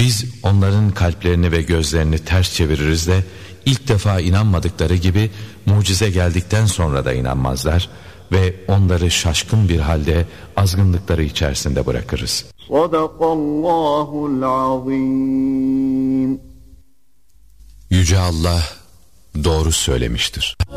Biz onların kalplerini ve gözlerini ters çeviririz de ilk defa inanmadıkları gibi mucize geldikten sonra da inanmazlar ve onları şaşkın bir halde azgınlıkları içerisinde bırakırız. Sadakallahul azim. Yüce Allah doğru söylemiştir.